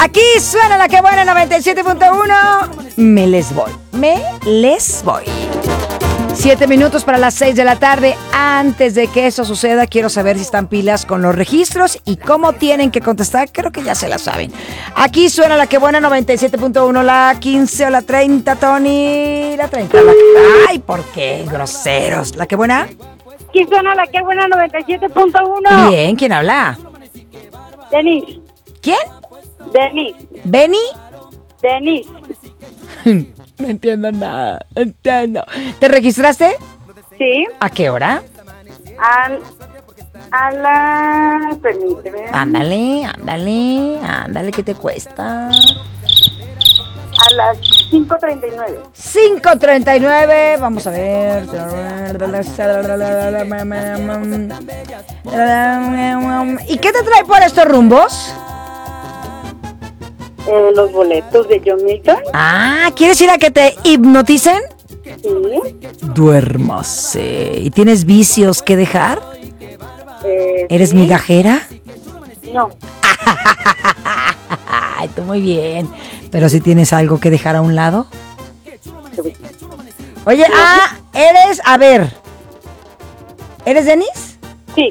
Aquí suena la que buena 97.1. Me les voy. 7 minutos para las 6 de la tarde. Antes de que eso suceda, quiero saber si están pilas con los registros y cómo tienen que contestar. Creo que ya se la saben. Aquí suena la que buena 97.1, la 15 o la 30, Tony. La 30. Ay, ¿por qué? Groseros. ¿La que buena? Aquí suena la que buena 97.1. Bien, ¿quién habla? Denis. ¿Quién? Denis. ¿Benny? Denis. No entiendo nada. Entiendo. ¿Te registraste? Sí. ¿A qué hora? A la... Permíteme. Ándale, ¿qué te cuesta? A las 5:39. 5:39, vamos a ver. ¿Y qué te trae por estos rumbos? Los boletos de John Milton. ¿Quieres ir a que te hipnoticen? Sí. Duérmase. ¿Y tienes vicios que dejar? ¿Eres sí. migajera? No. Ay, tú muy bien. Pero si tienes algo que dejar a un lado. Oye, ¿eres Denis? Sí.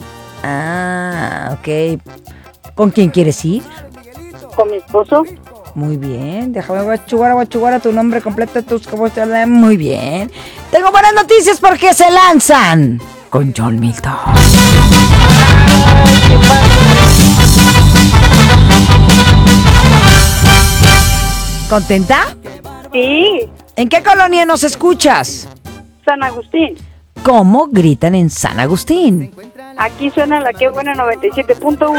Ok. ¿Con quién quieres ir? Con mi esposo. Muy bien, déjame guachugar a tu nombre completo, muy bien. Tengo buenas noticias porque se lanzan con John Milton. ¿Contenta? Sí. ¿En qué colonia nos escuchas? San Agustín. ¿Cómo gritan en San Agustín? Aquí suena la que buena 97.1.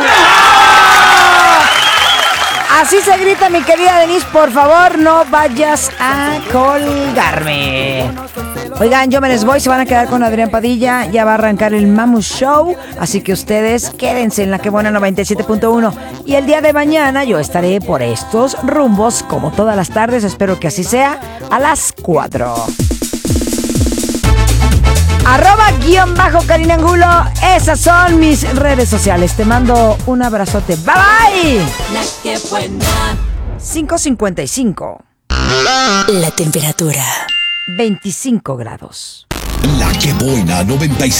Así se grita, mi querida Denise. Por favor, no vayas a colgarme. Oigan, yo me les voy. Se van a quedar con Adrián Padilla. Ya va a arrancar el Mamu Show. Así que ustedes quédense en la que buena 97.1. Y el día de mañana yo estaré por estos rumbos, como todas las tardes. Espero que así sea, a las 4. @Karina Angulo. Esas son mis redes sociales. Te mando un abrazote. Bye bye. La que buena. 5:55. La temperatura. 25 grados. La que buena 97.